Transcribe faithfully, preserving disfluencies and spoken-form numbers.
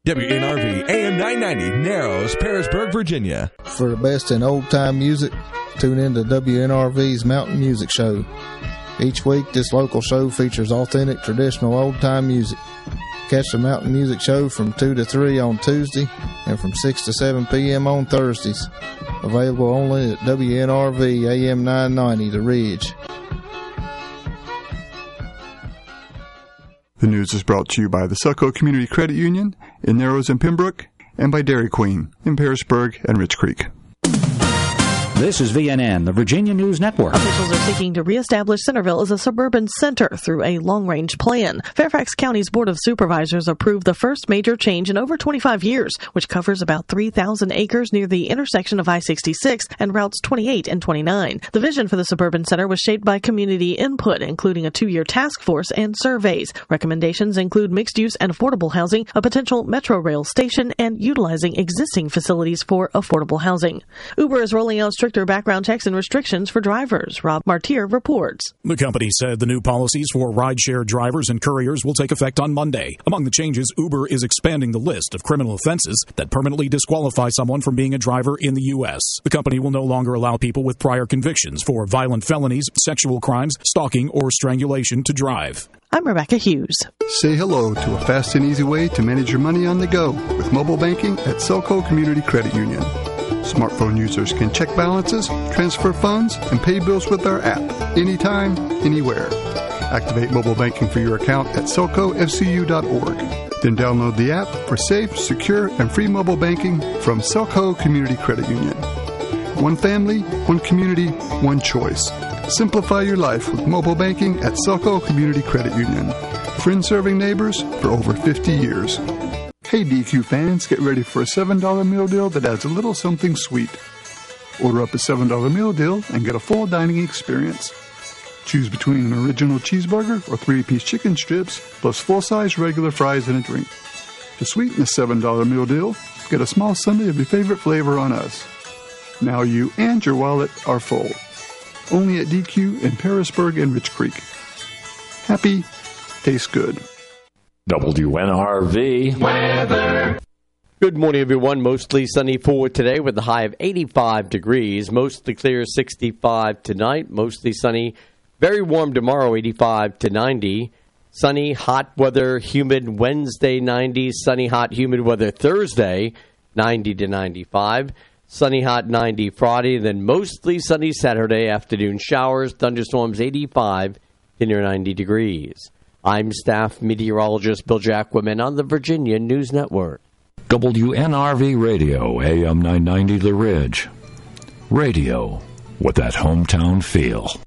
W N R V A M nine ninety, Narrows, Parisburg, Virginia. For the best in old-time music, tune in to W N R V's Mountain Music Show. Each week, this local show features authentic, traditional old-time music. Catch the Mountain Music Show from two to three on Tuesday and from six to seven p.m. on Thursdays. Available only at W N R V A M nine ninety, The Ridge. The news is brought to you by the Selco Community Credit Union in Narrows and Pembroke, and by Dairy Queen in Parisburg and Rich Creek. This is V N N, the Virginia News Network. Officials are seeking to reestablish Centerville as a suburban center through a long-range plan. Fairfax County's Board of Supervisors approved the first major change in over twenty-five years, which covers about three thousand acres near the intersection of I sixty-six and routes twenty-eight and twenty-nine. The vision for the suburban center was shaped by community input, including a two-year task force and surveys. Recommendations include mixed-use and affordable housing, a potential metro rail station, and utilizing existing facilities for affordable housing. Uber is rolling out stricter background checks and restrictions for drivers. Rob Martier reports. The company said the new policies for rideshare drivers and couriers will take effect on Monday. Among the changes, Uber is expanding the list of criminal offenses that permanently disqualify someone from being a driver in the U S. The company will no longer allow people with prior convictions for violent felonies, sexual crimes, stalking, or strangulation to drive. I'm Rebecca Hughes. Say hello to a fast and easy way to manage your money on the go with mobile banking at Selco Community Credit Union. Smartphone users can check balances, transfer funds, and pay bills with our app anytime, anywhere. Activate mobile banking for your account at selco f c u dot org. Then download the app for safe, secure, and free mobile banking from Selco Community Credit Union. One family, one community, one choice. Simplify your life with mobile banking at Selco Community Credit Union. Friends serving neighbors for over fifty years. Hey D Q fans, get ready for a seven dollar meal deal that adds a little something sweet. Order up a seven dollar meal deal and get a full dining experience. Choose between an original cheeseburger or three-piece chicken strips, plus full-size regular fries and a drink. To sweeten the seven dollar meal deal, get a small sundae of your favorite flavor on us. Now you and your wallet are full. Only at D Q in Parisburg and Rich Creek. Happy, tastes good. W N R V weather. Good morning, everyone. Mostly sunny for today with a high of eighty-five degrees. Mostly clear, sixty-five tonight. Mostly sunny, very warm tomorrow, eighty-five to ninety. Sunny, hot weather, humid Wednesday, ninety. Sunny, hot, humid weather Thursday, ninety to ninety-five. Sunny, hot, ninety Friday. Then mostly sunny Saturday. Afternoon showers, thunderstorms, eighty-five to near ninety degrees. I'm staff meteorologist Bill Jacquemin on the Virginia News Network. W N R V Radio, A M nine ninety The Ridge. Radio with that hometown feel.